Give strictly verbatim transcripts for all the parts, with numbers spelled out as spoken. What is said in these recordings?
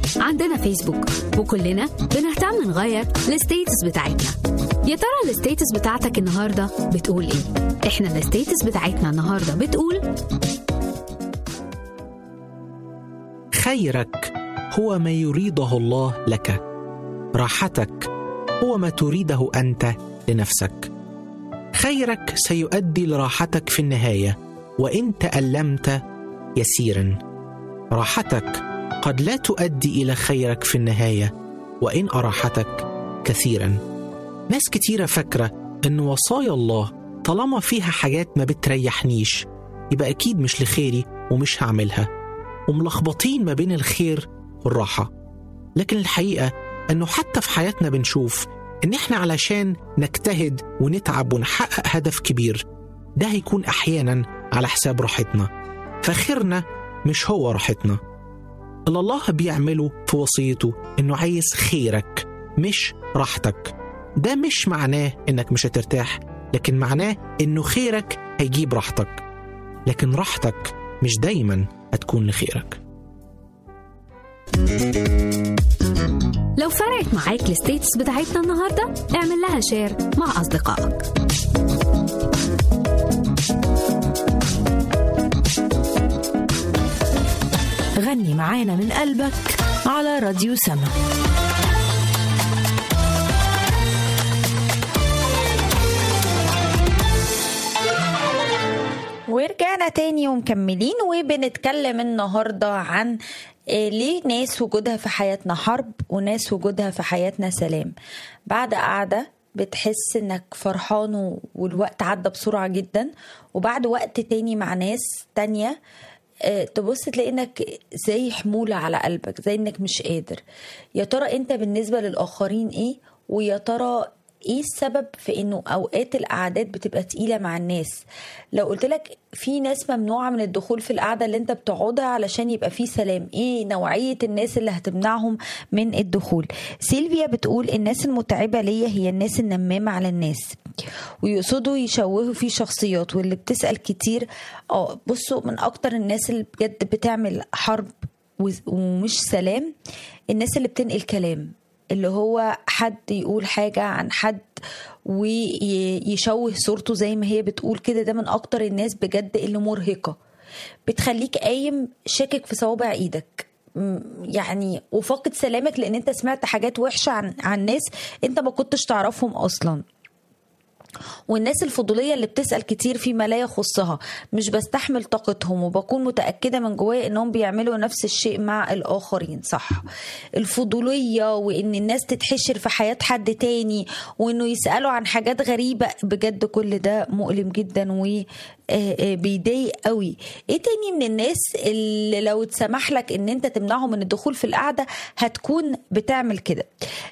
عندنا فيسبوك وكلنا بنهتم نغير الستيتس بتاعتنا. يا ترى الستيتس بتاعتك النهاردة بتقول ايه؟ احنا الستيتس بتاعتنا النهاردة بتقول خيرك هو ما يريده الله لك، راحتك هو ما تريده أنت لنفسك. خيرك سيؤدي لراحتك في النهاية وإن تألمت يسيرا. راحتك قد لا تؤدي إلى خيرك في النهاية وإن أراحتك كثيرا. ناس كتيرة فاكرة أن وصايا الله طالما فيها حاجات ما بتريحنيش يبقى أكيد مش لخيري ومش هعملها، وملخبطين ما بين الخير والراحة. لكن الحقيقة أنه حتى في حياتنا بنشوف أن إحنا علشان نجتهد ونتعب ونحقق هدف كبير ده هيكون أحيانا على حساب راحتنا، فخيرنا مش هو راحتنا. اللي الله بيعمله في وصيته أنه عايز خيرك مش راحتك. ده مش معناه أنك مش هترتاح، لكن معناه أنه خيرك هيجيب راحتك، لكن راحتك مش دايما هتكون لخيرك. لو فرقت معاك الستيتس بتاعتنا النهاردة اعمل لها شير مع أصدقائك. غني معانا من قلبك على راديو سما. ورجعنا تاني ومكملين وبنتكلم النهاردة عن ليه ناس وجودها في حياتنا حرب وناس وجودها في حياتنا سلام. بعد قعدة بتحس انك فرحان والوقت عدى بسرعة جدا، وبعد وقت تاني مع ناس تانية تبص تلاقي انك زي حمولة على قلبك، زي انك مش قادر. يا ترى انت بالنسبة للآخرين ايه؟ ويا ترى ايه السبب في انه اوقات القعدات بتبقى تقيلة مع الناس؟ لو قلت لك في ناس ممنوعة من الدخول في القعدة اللي انت بتقعدها علشان يبقى في سلام، ايه نوعية الناس اللي هتمنعهم من الدخول؟ سيلفيا بتقول الناس المتعبة ليا هي الناس النمامة على الناس، ويقصدوا يشوهوا في شخصيات، واللي بتسأل كتير. اه بصوا، من اكتر الناس اللي بجد بتعمل حرب ومش سلام الناس اللي بتنقل كلام، اللي هو حد يقول حاجة عن حد ويشوه صورته زي ما هي بتقول كده. ده من أكتر الناس بجد اللي مرهقة، بتخليك قايم شاكك في صوابع إيدك يعني، وفاقد سلامك لأن أنت سمعت حاجات وحشة عن, عن ناس أنت ما كنتش تعرفهم أصلا. والناس الفضولية اللي بتسأل كتير فيما لا يخصها، مش بستحمل طاقتهم وبكون متأكدة من جوايا انهم بيعملوا نفس الشيء مع الآخرين. صح، الفضولية وان الناس تتحشر في حياة حد تاني وانه يسألوا عن حاجات غريبة، بجد كل ده مؤلم جدا وبيضايق قوي. ايه تاني من الناس اللي لو تسمح لك ان انت تمنعهم من الدخول في القعدة هتكون بتعمل كده؟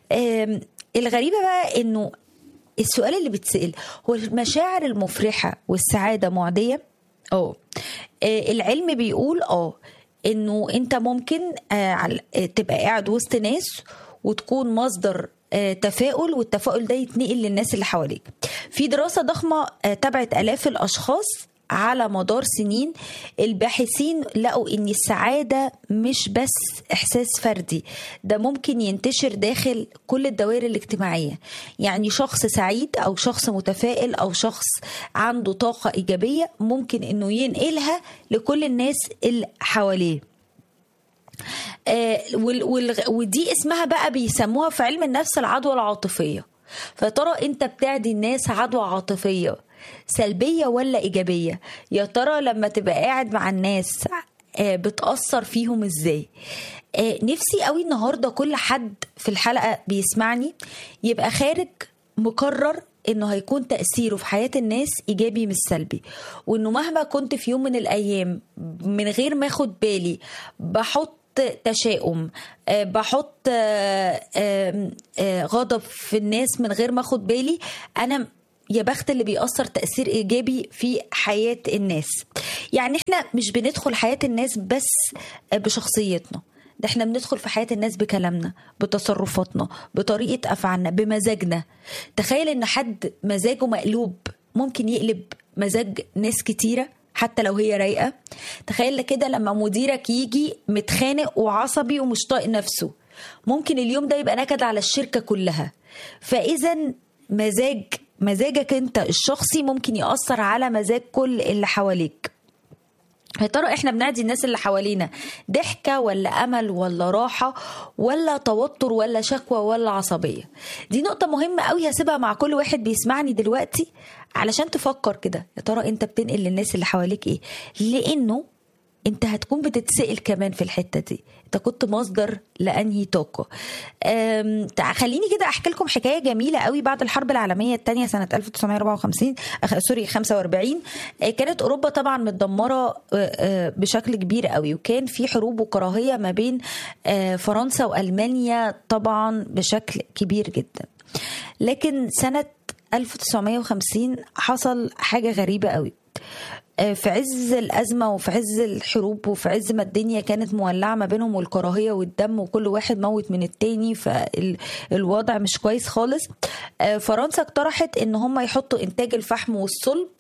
الغريبة بقى انه السؤال اللي بتسأل هو المشاعر المفرحة والسعادة معدية؟ اه العلم بيقول اه انه انت ممكن آه تبقى قاعد وسط ناس وتكون مصدر آه تفاؤل، والتفاؤل ده يتنقل للناس اللي حواليك. في دراسة ضخمة آه تبعت آلاف الأشخاص على مدار سنين، الباحثين لقوا ان السعادة مش بس احساس فردي، ده ممكن ينتشر داخل كل الدوائر الاجتماعية. يعني شخص سعيد او شخص متفائل او شخص عنده طاقة ايجابية ممكن انه ينقلها لكل الناس اللي حواليه. آه ودي اسمها بقى بيسموها في علم النفس العدوى العاطفية. فترى انت بتعدي الناس عدوى عاطفية سلبية ولا إيجابية؟ يا ترى لما تبقى قاعد مع الناس بتأثر فيهم إزاي؟ نفسي قوي النهاردة كل حد في الحلقة بيسمعني يبقى خارج مقرر إنه هيكون تأثيره في حياة الناس إيجابي مش سلبي، وإنه مهما كنت في يوم من الأيام من غير ما أخد بالي بحط تشاؤم، بحط غضب في الناس من غير ما أخد بالي، أنا يا بخت اللي بيأثر تأثير إيجابي في حياة الناس. يعني احنا مش بندخل حياة الناس بس بشخصيتنا، ده احنا بندخل في حياة الناس بكلامنا، بتصرفاتنا، بطريقة أفعالنا، بمزاجنا. تخيل ان حد مزاجه مقلوب ممكن يقلب مزاج ناس كتيرة حتى لو هي رايقة. تخيل كده لما مديرك يجي متخانق وعصبي ومش طايق نفسه، ممكن اليوم ده يبقى نكد على الشركة كلها. فإذا مزاج مزاجك انت الشخصي ممكن يأثر على مزاج كل اللي حواليك. يا ترى احنا بنعدي الناس اللي حوالينا ضحكة ولا أمل ولا راحة ولا توتر ولا شكوى ولا عصبية؟ دي نقطة مهمة قوي هسيبها مع كل واحد بيسمعني دلوقتي علشان تفكر كده، يا ترى انت بتنقل للناس اللي حواليك ايه؟ لأنه انت هتكون بتتسأل كمان في الحتة دي، انت كنت مصدر لأنهي طاقة. خليني كده احكي لكم حكاية جميلة قوي. بعد الحرب العالمية الثانية سنة ألف وتسعمائة وأربعة وخمسين أخ... سوري خمسة وأربعين، كانت أوروبا طبعا متدمرة بشكل كبير قوي، وكان في حروب وكراهية ما بين فرنسا وألمانيا طبعا بشكل كبير جدا. لكن سنة ألف وتسعمائة وخمسين حصل حاجة غريبة قوي. في عز الأزمة وفي عز الحروب وفي عز ما الدنيا كانت مولعة ما بينهم والكراهية والدم وكل واحد موت من التاني، فالوضع مش كويس خالص. فرنسا اقترحت ان هم يحطوا انتاج الفحم والصلب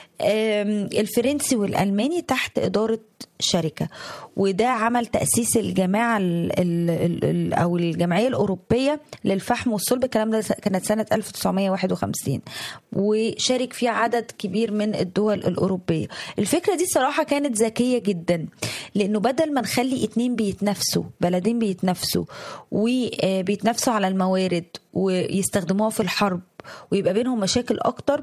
الفرنسي والألماني تحت إدارة شركة، وده عمل تأسيس الجماعة ال ال ال أو الجمعية الأوروبية للفحم والصلب. الكلام ده كانت سنة ألف وتسعمائة وواحد وخمسين، وشارك فيها عدد كبير من الدول الأوروبية. الفكرة دي صراحة كانت ذكية جدا، لأنه بدل ما نخلي اتنين بيتنافسوا، بلدين بيتنافسوا وبيتنافسوا على الموارد ويستخدموها في الحرب ويبقى بينهم مشاكل أكتر،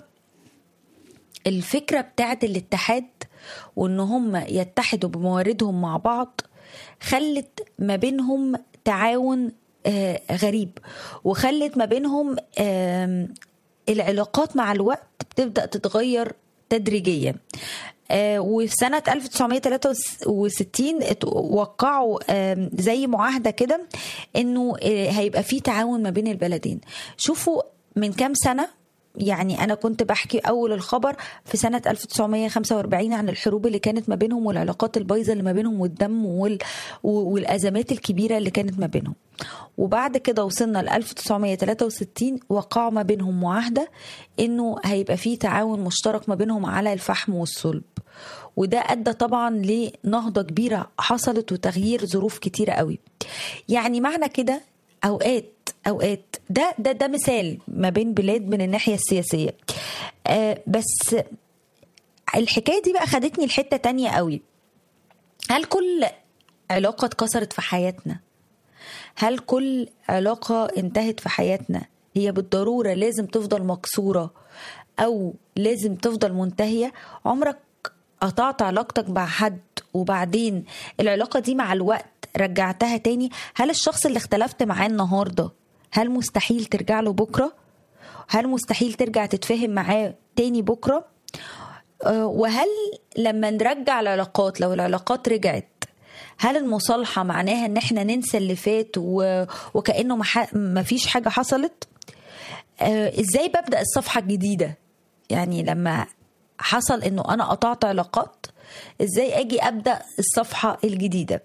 الفكرة بتاعت الاتحاد وان هم يتحدوا بمواردهم مع بعض خلت ما بينهم تعاون آه غريب، وخلت ما بينهم آه العلاقات مع الوقت بتبدأ تتغير تدريجيا. آه وفي سنة ألف وتسعمائة وثلاثة وستين وقعوا آه زي معاهدة كده انه آه هيبقى فيه تعاون ما بين البلدين. شوفوا من كام سنة، يعني أنا كنت بحكي أول الخبر في سنة ألف وتسعمائة وخمسة وأربعين عن الحروب اللي كانت ما بينهم والعلاقات البايظة اللي ما بينهم والدم وال... والأزمات الكبيرة اللي كانت ما بينهم. وبعد كده وصلنا ل ألف وتسعمائة وثلاثة وستين وقعوا ما بينهم معاهدة إنه هيبقى فيه تعاون مشترك ما بينهم على الفحم والصلب، وده أدى طبعا لنهضة كبيرة حصلت وتغيير ظروف كتيرة قوي. يعني معنى كده أوقات أوقات ده ده ده مثال ما بين بلاد من الناحية السياسية. آه بس الحكاية دي بقى خدتني لحتة تانية قوي. هل كل علاقة اتكسرت في حياتنا، هل كل علاقة انتهت في حياتنا هي بالضرورة لازم تفضل مكسورة أو لازم تفضل منتهية؟ عمرك قطعت علاقتك مع حد وبعدين العلاقة دي مع الوقت رجعتها تاني؟ هل الشخص اللي اختلفت معاه النهاردة هل مستحيل ترجع له بكرة؟ هل مستحيل ترجع تتفاهم معاه تاني بكرة؟ أه وهل لما نرجع العلاقات، لو العلاقات رجعت، هل المصالحة معناها ان احنا ننسى اللي فات و... وكأنه مح... ما فيش حاجة حصلت؟ أه ازاي ببدأ الصفحة الجديدة؟ يعني لما حصل انه انا قطعت علاقات، ازاي اجي ابدأ الصفحة الجديدة؟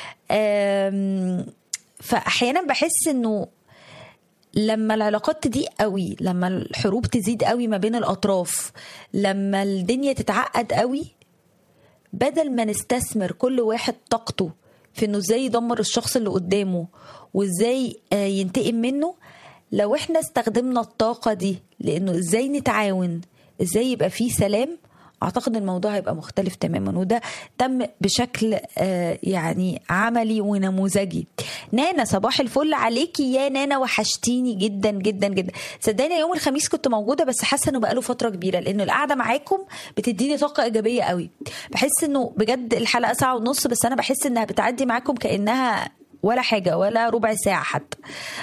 أه فاحيانا بحس انه لما العلاقات تضيق قوي، لما الحروب تزيد قوي ما بين الأطراف، لما الدنيا تتعقد قوي، بدل ما نستثمر كل واحد طاقته في انه ازاي يدمر الشخص اللي قدامه وازاي ينتقم منه، لو احنا استخدمنا الطاقة دي لانه ازاي نتعاون، ازاي يبقى فيه سلام، اعتقد الموضوع هيبقى مختلف تماما. وده تم بشكل يعني عملي ونموذجي. نانا، صباح الفل عليكي يا نانا، وحشتيني جدا جدا جدا. صدقني يوم الخميس كنت موجوده بس حاسه انه بقاله فتره كبيره، لانه القعده معاكم بتديني طاقه ايجابيه قوي. بحس انه بجد الحلقه ساعه ونص بس انا بحس انها بتعدي معاكم كانها ولا حاجة ولا ربع ساعة حتى.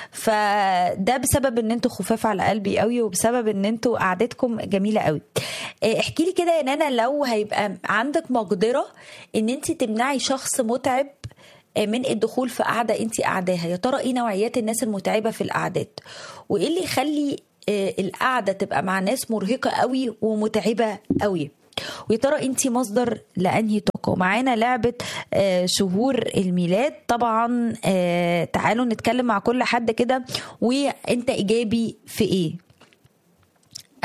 فده بسبب ان انتوا خفاف على قلبي قوي، وبسبب ان انتوا قعدتكم جميلة قوي. احكي لي كده يا نانا، لو هيبقى عندك مقدرة ان انت تمنعي شخص متعب من الدخول في قعدة انت قاعداها، يا ترى ايه نوعيات الناس المتعبة في القعدات، وايه اللي يخلي القعدة تبقى مع ناس مرهقة قوي ومتعبة قوي، ويا ترى انتي مصدر لانهي طاقه؟ معانا لعبه شهور الميلاد طبعا. تعالوا نتكلم مع كل حد كده، وانت ايجابي في ايه؟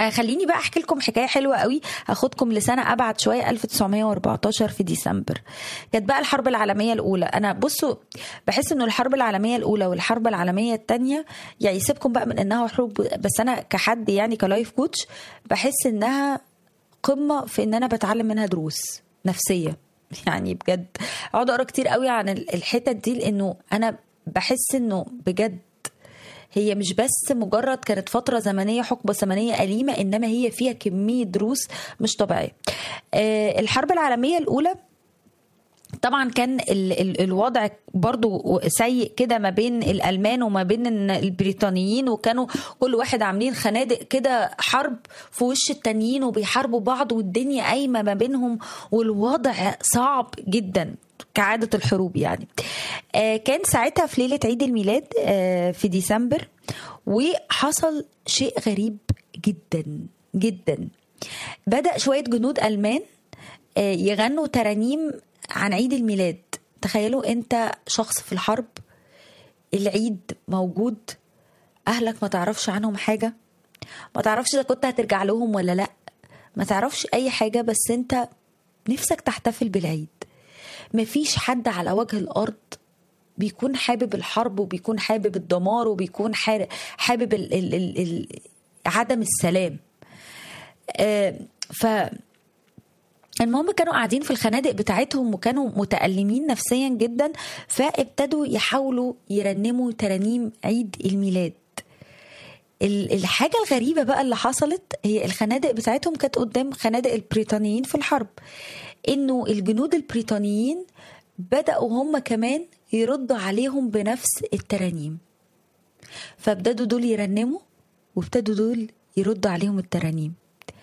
آه خليني بقى احكي لكم حكايه حلوه قوي، هاخدكم لسنه ابعد شويه، ألف وتسعمية وأربعتاشر في ديسمبر كانت بقى الحرب العالميه الاولى. انا بصوا بحس انه الحرب العالميه الاولى والحرب العالميه الثانيه يعني سيبكم بقى من انها حروب، بس انا كحد يعني كلايف كوتش بحس انها قمه في ان انا بتعلم منها دروس نفسيه. يعني بجد اقعد اقرا كتير قوي عن الحتت دي، لانه انا بحس انه بجد هي مش بس مجرد كانت فترة زمنية، حقبة زمنية أليمة، إنما هي فيها كمية دروس مش طبيعية. أه الحرب العالمية الأولى طبعا كان ال ال الوضع برضو سيء كده ما بين الألمان وما بين البريطانيين، وكانوا كل واحد عاملين خنادق كده حرب في وش التانيين وبيحاربوا بعض، والدنيا قايمة ما بينهم، والوضع صعب جدا كعادة الحروب يعني. آه كان ساعتها في ليلة عيد الميلاد آه في ديسمبر، وحصل شيء غريب جدا جدا. بدأ شوية جنود ألمان آه يغنوا ترانيم عن عيد الميلاد. تخيلوا انت شخص في الحرب، العيد موجود، اهلك ما تعرفش عنهم حاجة، ما تعرفش اذا كنت هترجع لهم ولا لا، ما تعرفش اي حاجة، بس انت نفسك تحتفل بالعيد. مفيش حد على وجه الارض بيكون حابب الحرب وبيكون حابب الدمار وبيكون حابب ال ال ال ال عدم السلام. آه ف المهم كانوا قاعدين في الخنادق بتاعتهم وكانوا متألمين نفسيا جدا، فابتدوا يحاولوا يرنموا ترانيم عيد الميلاد. الحاجة الغريبة بقى اللي حصلت هي الخنادق بتاعتهم كانت قدام خنادق البريطانيين في الحرب، انه الجنود البريطانيين بدأوا هم كمان يردوا عليهم بنفس الترانيم. فابتدوا دول يرنموا وابتدوا دول يردوا عليهم الترانيم.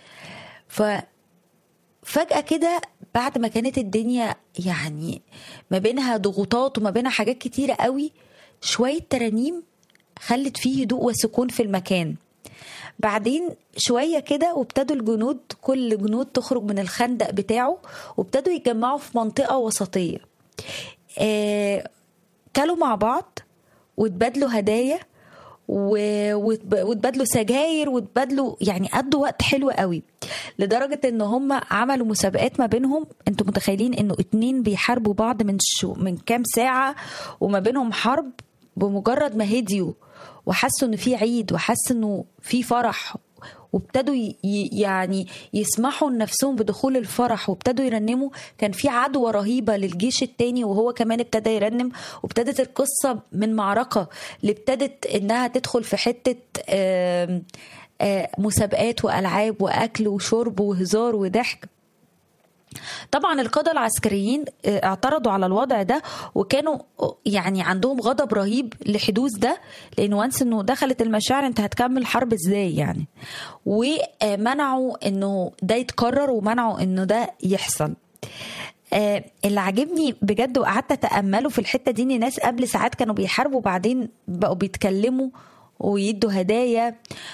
ففجأة كده بعد ما كانت الدنيا يعني ما بينها ضغوطات وما بينها حاجات كتيرة قوي، شوية ترانيم خلت فيه هدوء وسكون في المكان. بعدين شوية كده وابتدوا الجنود كل جنود تخرج من الخندق بتاعه وابتدوا يتجمعوا في منطقة وسطية. آه كلوا مع بعض واتبادلوا هدايا واتبادلوا سجاير واتبادلوا، يعني قضوا وقت حلو قوي، لدرجة ان هم عملوا مسابقات ما بينهم. انتوا متخيلين انه اتنين بيحاربوا بعض من شو من كام ساعة وما بينهم حرب، بمجرد ما هديوا وحسوا انه في عيد وحسوا انه في فرح وابتدوا يعني يسمحوا لنفسهم بدخول الفرح وابتدوا يرنموا، كان في عدوى رهيبة للجيش التاني وهو كمان ابتدى يرنم. وابتدت القصة من معركة اللي ابتدت انها تدخل في حتة آآ آآ مسابقات وألعاب وأكل وشرب وهزار وضحك. طبعا القادة العسكريين اعترضوا على الوضع ده وكانوا يعني عندهم غضب رهيب لحدوث ده، لأنه وانس انه دخلت المشاعر انت هتكمل حرب ازاي يعني، ومنعوا انه ده يتكرر ومنعوا انه ده يحصل. اللي عجبني بجد وقعدت اتأمله في الحتة دي ان ناس قبل ساعات كانوا بيحاربوا بعدين بقوا بيتكلموا ويدوا هدايا.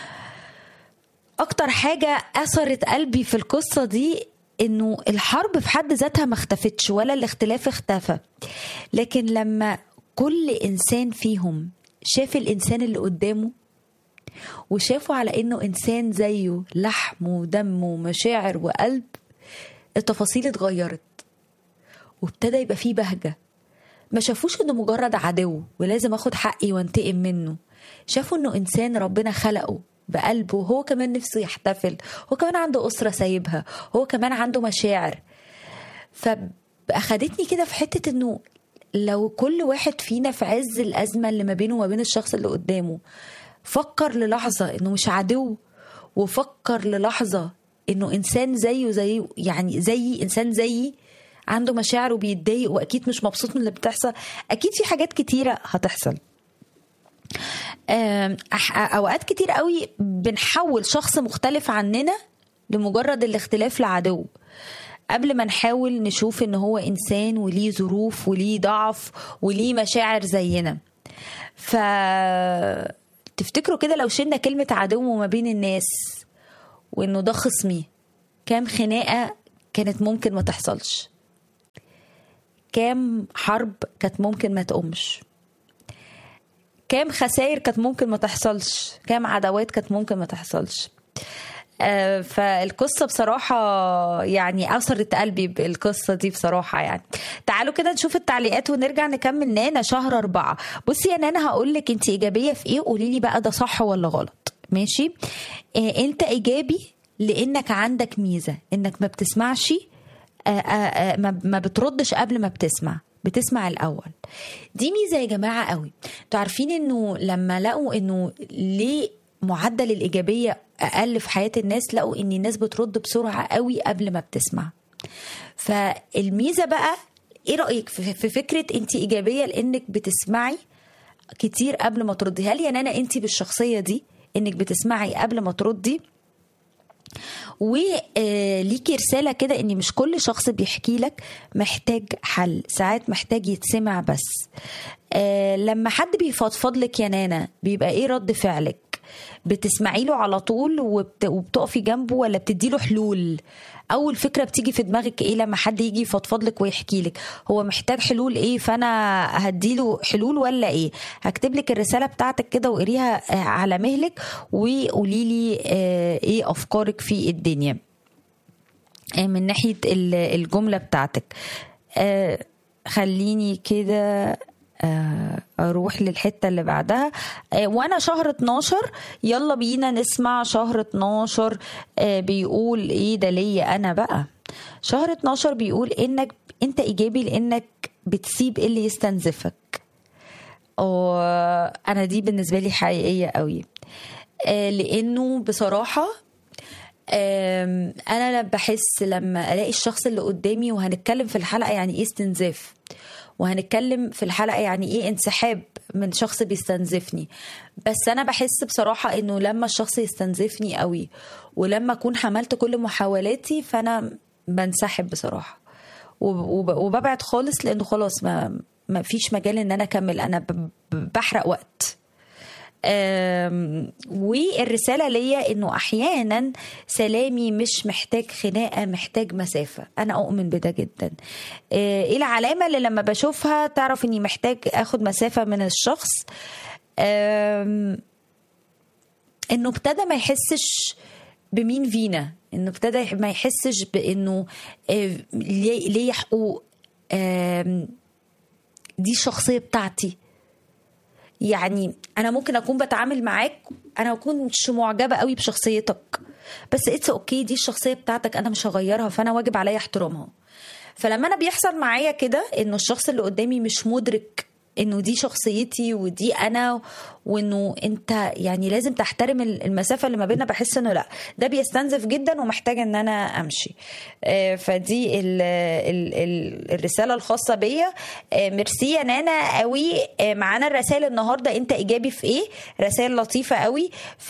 اكتر حاجة اثرت قلبي في القصة دي انه الحرب في حد ذاتها ما اختفتش ولا الاختلاف اختفى، لكن لما كل انسان فيهم شاف الانسان اللي قدامه وشافه على انه انسان زيه، لحم ودم ومشاعر وقلب، التفاصيل اتغيرت وابتدى يبقى فيه بهجة. ما شافوش انه مجرد عدو ولازم اخد حقي وانتقم منه، شافوا انه انسان ربنا خلقه بقلبه، وهو كمان نفسه يحتفل، هو كمان عنده أسرة سايبها، هو كمان عنده مشاعر. فأخدتني كده في حتة انه لو كل واحد فينا في عز الأزمة اللي ما بينه وما بين الشخص اللي قدامه فكر للحظة انه مش عدو، وفكر للحظة انه انسان زيه زيه يعني زي انسان زيي عنده مشاعر وبيتضايق واكيد مش مبسوط من اللي بتحصل، اكيد في حاجات كتيرة هتحصل. اوقات كتير قوي بنحول شخص مختلف عننا لمجرد الاختلاف لعدو، قبل ما نحاول نشوف ان هو انسان وليه ظروف وليه ضعف وليه مشاعر زينا. ف تفتكروا كده لو شلنا كلمة عدو ما بين الناس وانه ده خصمي، كام خناقة كانت ممكن ما تحصلش، كام حرب كانت ممكن ما تقومش، كام خسائر كانت ممكن ما تحصلش، كام عداوات كانت ممكن ما تحصلش. آه فالقصة بصراحة يعني أثرت قلبي بالقصة دي بصراحة. يعني تعالوا كده نشوف التعليقات ونرجع نكمل. نانا شهر أربعة، بصي يا نانا هقولك انت إيجابية في ايه، قوليلي بقى ده صح ولا غلط. ماشي. آه انت إيجابي لأنك عندك ميزة انك ما بتسمعش، آه آه آه ما بتردش قبل ما بتسمع، بتسمع الأول. دي ميزة يا جماعة قوي. انتوا عارفين انه لما لقوا انه ليه معدل الإيجابية أقل في حياة الناس، لقوا ان الناس بترد بسرعة قوي قبل ما بتسمع. فالميزة بقى ايه رأيك في فكرة انت إيجابية لانك بتسمعي كتير قبل ما تردي؟ هل يا نانا انت بالشخصية دي انك بتسمعي قبل ما تردي؟ وليكي رسالة كده ان مش كل شخص بيحكي لك محتاج حل، ساعات محتاج يتسمع بس. آه لما حد بيفضفض لك يا نانا بيبقى ايه رد فعلك؟ بتسمعي له على طول وبت... وبتقفي جنبه ولا بتدي له حلول؟ اول فكرة بتيجي في دماغك ايه لما حد يجي يفضفض لك ويحكي لك؟ هو محتاج حلول ايه فانا هديله حلول ولا ايه؟ هكتب لك الرسالة بتاعتك كده وقريها على مهلك وقولي لي ايه افكارك في الدنيا من ناحية الجملة بتاعتك. خليني كده اروح للحتة اللي بعدها. وانا شهر اتناشر، يلا بينا نسمع شهر اتناشر بيقول ايه ده ليا انا بقى. شهر اتناشر بيقول انك انت ايجابي لانك بتسيب اللي يستنزفك. انا دي بالنسبة لي حقيقية قوي، لانه بصراحة انا بحس لما الاقي الشخص اللي قدامي، وهنتكلم في الحلقة يعني ايه استنزاف، وهنتكلم في الحلقة يعني ايه انسحاب من شخص بيستنزفني. بس انا بحس بصراحة انه لما الشخص يستنزفني قوي ولما اكون حملت كل محاولاتي فانا بنسحب بصراحة وببعد خالص، لانه خلاص ما, ما فيش مجال ان انا اكمل، انا بحرق وقت. والرسالة ليا انه احيانا سلامي مش محتاج خناقة، محتاج مسافة. انا اؤمن بده جدا. ايه العلامة اللي لما بشوفها تعرف اني محتاج اخد مسافة من الشخص؟ انه ابتدى ما يحسش بمين فينا، انه ابتدى ما يحسش بانه ليه حقوق، دي الشخصية بتاعتي. يعني انا ممكن اكون بتعامل معاك، انا اكون مش معجبه قوي بشخصيتك، بس اتس اوكي، دي الشخصيه بتاعتك انا مش هغيرها، فانا واجب عليا احترامها. فلما انا بيحصل معايا كده انه الشخص اللي قدامي مش مدرك انه دي شخصيتي ودي انا، وانه انت يعني لازم تحترم المسافه اللي ما بيننا، بحس انه لا، ده بيستنزف جدا ومحتاج ان انا امشي. فدي ال ال ال الرساله الخاصه بيا. ميرسي يا نانا قوي. معانا الرسائل النهارده انت ايجابي في ايه؟ رسائل لطيفه قوي.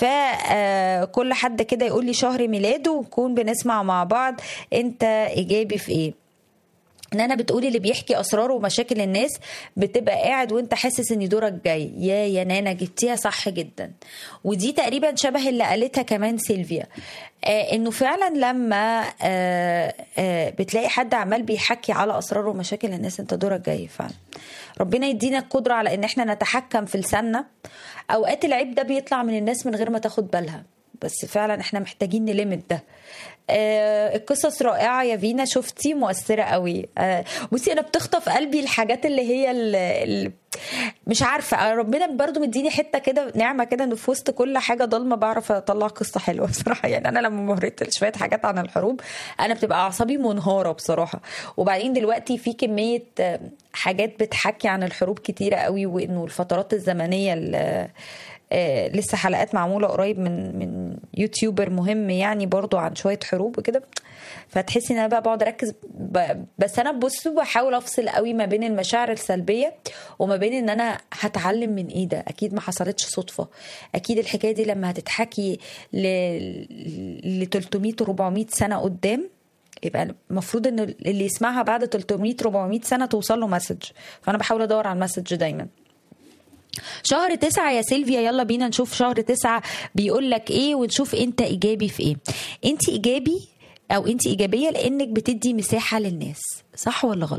فكل حد كده يقول لي شهر ميلاده ونكون بنسمع مع بعض انت ايجابي في ايه. نانا بتقولي اللي بيحكي اسراره ومشاكل الناس بتبقى قاعد وانت حاسس ان دورك جاي. يا يا نانا جبتيها صح جدا، ودي تقريبا شبه اللي قالتها كمان سيلفيا، آه انه فعلا لما آه آه بتلاقي حد عمال بيحكي على اسراره ومشاكل الناس انت دورك جاي فعلا. ربنا يدينا القدرة على ان احنا نتحكم في لساننا. اوقات العيب ده بيطلع من الناس من غير ما تاخد بالها، بس فعلا احنا محتاجين نلمت ده. آه القصص رائعة يا فينا، شفتي مؤثرة قوي. آه بصي انا بتخطف قلبي الحاجات اللي هي اللي مش عارفة، ربنا برضو مديني حتة كده نعمة كده انه في وسط كل حاجة ضلمة بعرف اطلع قصة حلوة بصراحة. يعني انا لما مريت شوية حاجات عن الحروب انا بتبقى اعصابي منهارة بصراحة. وبعدين دلوقتي في كمية حاجات بتحكي عن الحروب كتيرة قوي، وانه الفترات الزمنية اللي آه لسه حلقات معمولة قريب من من يوتيوبر مهم يعني برضو عن شوية حروب وكده. فتحسي ان انا بقى بقعد اركز ب... بس انا بص بحاول افصل قوي ما بين المشاعر السلبية وما بين ان انا هتعلم من ايه ده. اكيد ما حصلتش صدفة، اكيد الحكاية دي لما هتتحكي ل ل ثلاثمية أربعمية سنة قدام يبقى المفروض ان اللي يسمعها بعد ثلاثمية أربعمية سنة توصل له مسج. فانا بحاول ادور على المسج دايما. شهر تسعة يا سيلفيا، يلا بينا نشوف شهر تسعة بيقول لك ايه ونشوف انت ايجابي في ايه. انت ايجابي او انت ايجابية لانك بتدي مساحة للناس، صح ولا غلط؟